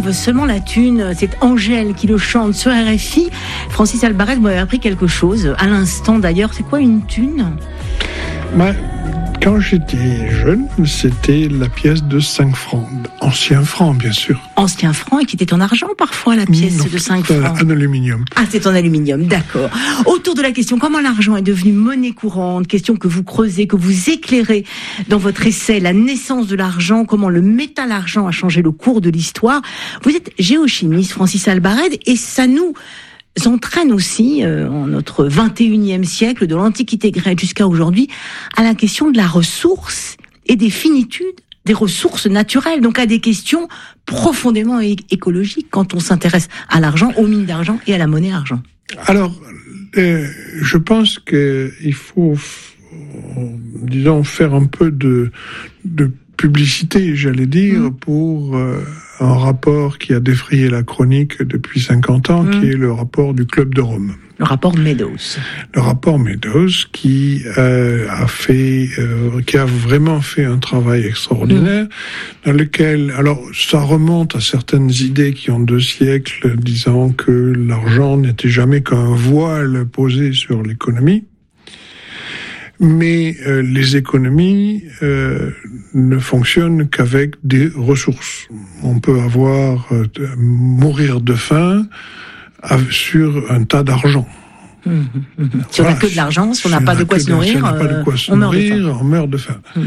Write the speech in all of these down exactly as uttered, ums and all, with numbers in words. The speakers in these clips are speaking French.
il veut seulement la thune. C'est Angèle qui le chante sur R F I. Francis Albarrette, vous m'avez appris quelque chose à l'instant d'ailleurs. C'est quoi une thune ? bah, Quand j'étais jeune, c'était la pièce de cinq francs. Ancien franc, bien sûr. Ancien franc et qui était en argent parfois, la pièce non, de cinq francs. En aluminium. Ah, c'est en aluminium, d'accord. Autour de la question comment l'argent est devenu monnaie courante, question que vous creusez, que vous éclairez dans votre essai, la naissance de l'argent, comment le métal argent a changé le cours de l'histoire. Vous êtes géochimiste, Francis Albarrette, et ça nous entraîne aussi, euh, en notre vingt et unième siècle, de l'Antiquité grecque jusqu'à aujourd'hui, à la question de la ressource et des finitudes des ressources naturelles, donc à des questions profondément é- écologiques quand on s'intéresse à l'argent, aux mines d'argent et à la monnaie argent. Alors, euh, je pense qu'il faut, disons, faire un peu de, de publicité, j'allais dire, mmh. pour euh, un rapport qui a défrayé la chronique depuis cinquante ans, mmh. qui est le rapport du Club de Rome. Le rapport Meadows. Le rapport Meadows qui euh, a fait, euh, qui a vraiment fait un travail extraordinaire, mmh. dans lequel, alors, ça remonte à certaines idées qui ont deux siècles, disant que l'argent n'était jamais qu'un voile posé sur l'économie. Mais euh, les économies euh, ne fonctionnent qu'avec des ressources. On peut avoir euh, mourir de faim sur un tas d'argent. Mmh, mmh. Si voilà, on n'a que de l'argent, si on n'a pas de quoi se nourrir, si on n'a pas de quoi se on nourrir, meurt de faim. On meurt de faim. Mmh.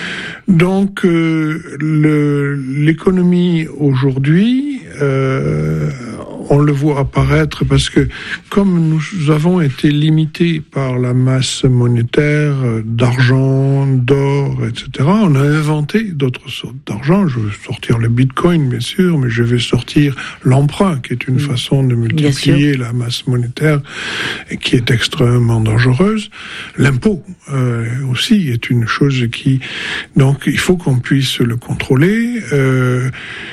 Donc, euh, le, l'économie aujourd'hui, euh, on le voit apparaître parce que comme nous avons été limités par la masse monétaire d'argent, d'or, et cetera, on a inventé d'autres sortes d'argent. Je vais sortir le bitcoin, bien sûr, mais je vais sortir l'emprunt, qui est une mmh. façon de multiplier la masse monétaire et qui est extrêmement dangereuse. L'impôt euh, aussi est une chose qui... Donc, il faut qu'on puisse le contrôler. Euh,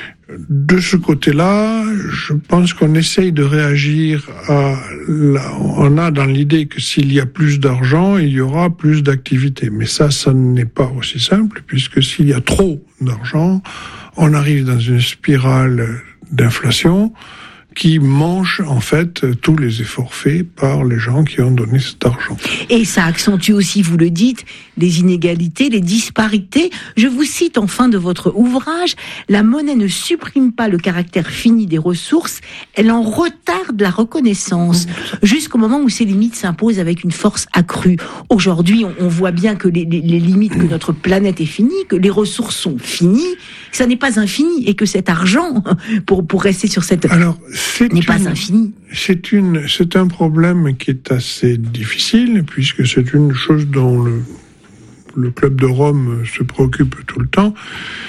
De ce côté-là, je pense qu'on essaye de réagir à... La, on a dans l'idée que s'il y a plus d'argent, il y aura plus d'activité. Mais ça, ça n'est pas aussi simple, puisque s'il y a trop d'argent, on arrive dans une spirale d'inflation qui mange en fait tous les efforts faits par les gens qui ont donné cet argent. Et ça accentue aussi, vous le dites, les inégalités, les disparités. Je vous cite en fin de votre ouvrage, la monnaie ne supprime pas le caractère fini des ressources, elle en retarde la reconnaissance, jusqu'au moment où ces limites s'imposent avec une force accrue. Aujourd'hui, on, on voit bien que les, les, les limites, que notre planète est finie, que les ressources sont finies, que ça n'est pas infini, et que cet argent, pour, pour rester sur cette... Alors, C'est n'est une, pas infini. C'est, une, c'est un problème qui est assez difficile, puisque c'est une chose dont le, le Club de Rome se préoccupe tout le temps.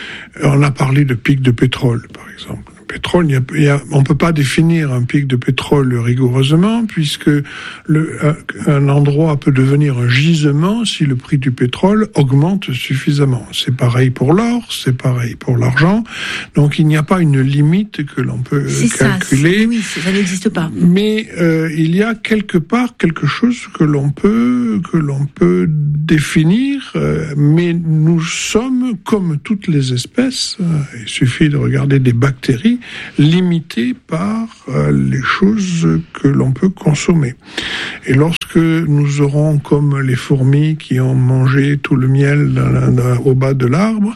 On a parlé de pic de pétrole, par exemple. Le pétrole, il y a, il y a, on ne peut pas définir un pic de pétrole rigoureusement, puisque le, un endroit peut devenir un gisement si le prix du pétrole augmente suffisamment. C'est pareil pour l'or, c'est pareil pour l'argent. Donc il n'y a pas une limite que l'on peut c'est calculer. Ça, oui, ça n'existe pas. Mais euh, il y a quelque part quelque chose que l'on peut que l'on peut définir. Euh, mais nous sommes comme toutes les espèces. Euh, il suffit de regarder des bactéries. Limité par euh, les choses que l'on peut consommer. Et lorsque nous aurons, comme les fourmis qui ont mangé tout le miel dans la, dans, au bas de l'arbre,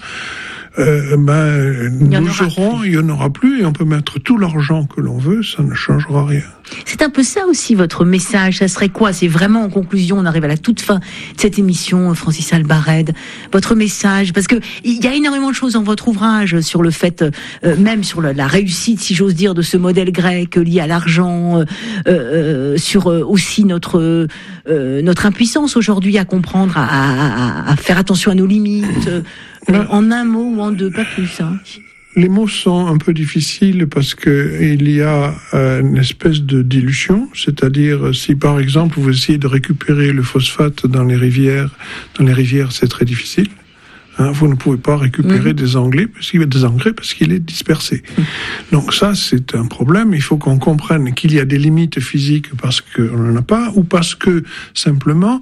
euh, ben, nous aurons, plus. il n'y en aura plus, et on peut mettre tout l'argent que l'on veut, ça ne changera rien. C'est un peu ça aussi votre message, ça serait quoi ? C'est vraiment en conclusion, on arrive à la toute fin de cette émission, Francis Albarrette, votre message, parce que il y a énormément de choses dans votre ouvrage sur le fait, euh, même sur le, la réussite, si j'ose dire, de ce modèle grec lié à l'argent, euh, euh, sur euh, aussi notre euh, notre impuissance aujourd'hui à comprendre, à, à, à faire attention à nos limites, euh, en un mot ou en deux, pas plus. Hein. Les mots sont un peu difficiles parce que il y a euh, une espèce de dilution, c'est-à-dire si par exemple vous essayez de récupérer le phosphate dans les rivières, dans les rivières c'est très difficile. Hein, vous ne pouvez pas récupérer mmh. des engrais parce qu'il des engrais parce qu'il est dispersé. Mmh. Donc ça c'est un problème. Il faut qu'on comprenne qu'il y a des limites physiques parce qu'on n'en a pas ou parce que simplement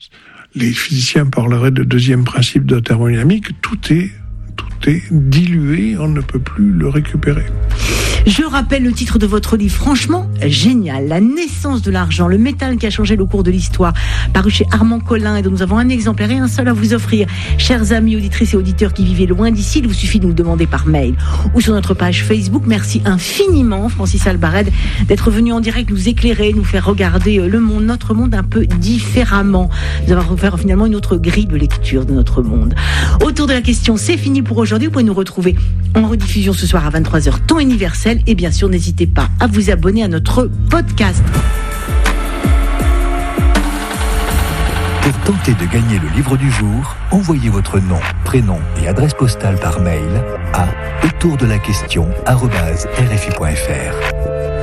les physiciens parleraient de deuxième principe de thermodynamique. Tout est Tout est dilué, on ne peut plus le récupérer. Je rappelle le titre de votre livre, franchement génial, La naissance de l'argent, le métal qui a changé le cours de l'histoire, paru chez Armand Collin et dont nous avons un exemplaire et un seul à vous offrir. Chers amis auditrices et auditeurs qui vivez loin d'ici, il vous suffit de nous demander par mail ou sur notre page Facebook. Merci infiniment Francis Albarède d'être venu en direct nous éclairer, nous faire regarder le monde, notre monde un peu différemment, nous avoir offert finalement une autre grille de lecture de notre monde. Autour de la question, c'est fini pour aujourd'hui. Vous pouvez nous retrouver en rediffusion ce soir à vingt-trois heures, temps universel. Et bien sûr, n'hésitez pas à vous abonner à notre podcast. Pour tenter de gagner le livre du jour, envoyez votre nom, prénom et adresse postale par mail à autour de la question arobase r f i point f r.